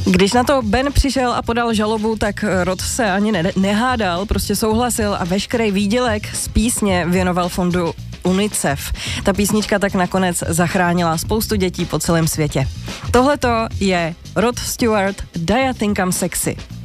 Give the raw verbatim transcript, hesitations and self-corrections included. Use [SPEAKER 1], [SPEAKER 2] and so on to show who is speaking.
[SPEAKER 1] Když na to Ben přišel a podal žalobu, tak Rod se ani ne- nehádal, prostě souhlasil a veškerý výdělek z písně věnoval fondu UNICEF. Ta písnička tak nakonec zachránila spoustu dětí po celém světě. Tohleto je Rod Stewart, Do You Think I'm Sexy.